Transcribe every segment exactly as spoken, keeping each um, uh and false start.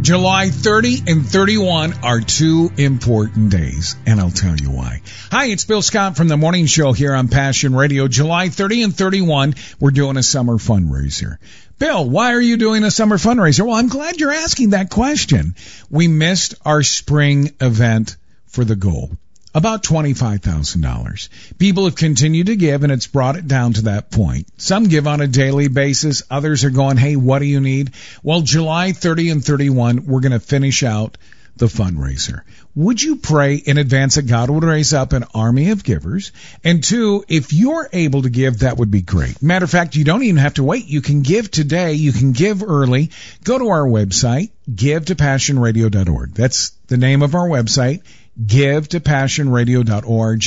July thirtieth and thirty-first are two important days, and I'll tell you why. Hi, it's Bill Scott from the Morning Show here on Passion Radio. July thirtieth and thirty-first, we're doing a summer fundraiser. Bill, why are you doing a summer fundraiser? Well, I'm glad you're asking that question. We missed our spring event for the goal. About twenty-five thousand dollars. People have continued to give, and it's brought it down to that point. Some give on a daily basis. Others are going, hey, what do you need? Well, July thirtieth and thirty-first, we're going to finish out the fundraiser. Would you pray in advance that God would raise up an army of givers? And two, if you're able to give, that would be great. Matter of fact, you don't even have to wait. You can give today. You can give early. Go to our website, give to passion radio dot org. That's the name of our website. give to passion radio dot org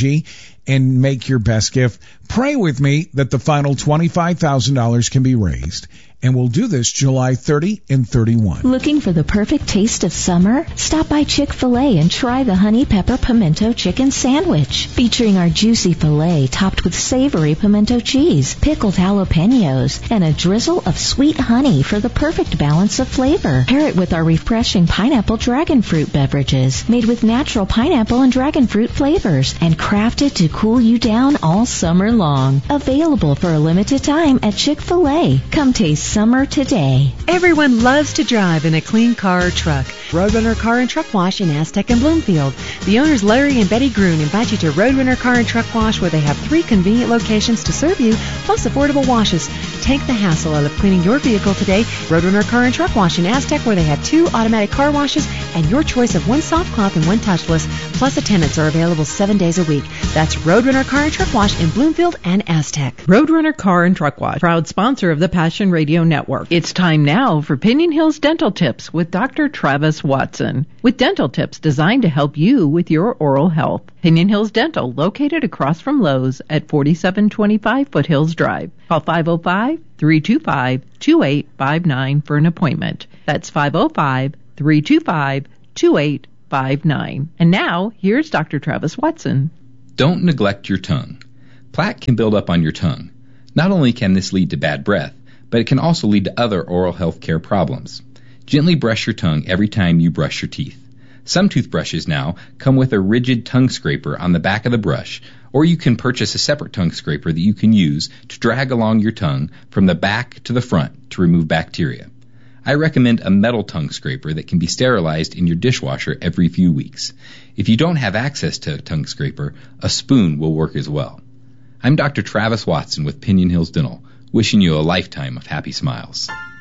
and make your best gift. Pray with me that the final twenty-five thousand dollars can be raised. And we'll do this July thirtieth and thirty-first. Looking for the perfect taste of summer? Stop by Chick-fil-A and try the Honey Pepper Pimento Chicken Sandwich. Featuring our juicy filet topped with savory pimento cheese, pickled jalapenos, and a drizzle of sweet honey for the perfect balance of flavor. Pair it with our refreshing pineapple dragon fruit beverages, made with natural pineapple and dragon fruit flavors, and crafted to cool you down all summer long. Available for a limited time at Chick-fil-A. Come taste summer today. Everyone loves to drive in a clean car or truck. Roadrunner Car and Truck Wash in Aztec and Bloomfield. The owners Larry and Betty Groon invite you to Roadrunner Car and Truck Wash, where they have three convenient locations to serve you, plus affordable washes. Take the hassle out of cleaning your vehicle today. Roadrunner Car and Truck Wash in Aztec, where they have two automatic car washes and your choice of one soft cloth and one touchless, plus attendants are available seven days a week. That's Roadrunner Car and Truck Wash in Bloomfield and Aztec. Roadrunner Car and Truck Wash, proud sponsor of the Passion Radio Network. It's time now for Pinion Hills Dental Tips with Doctor Travis Watson. With dental tips designed to help you with your oral health. Pinion Hills Dental, located across from Lowe's at forty-seven twenty-five Foothills Drive. Call five oh five, three two five, two eight five nine for an appointment. That's five oh five, three two five, two eight five nine. And now, here's Doctor Travis Watson. Don't neglect your tongue. Plaque can build up on your tongue. Not only can this lead to bad breath, but it can also lead to other oral health care problems. Gently brush your tongue every time you brush your teeth. Some toothbrushes now come with a rigid tongue scraper on the back of the brush, or you can purchase a separate tongue scraper that you can use to drag along your tongue from the back to the front to remove bacteria. I recommend a metal tongue scraper that can be sterilized in your dishwasher every few weeks. If you don't have access to a tongue scraper, a spoon will work as well. I'm Doctor Travis Watson with Pinion Hills Dental, wishing you a lifetime of happy smiles.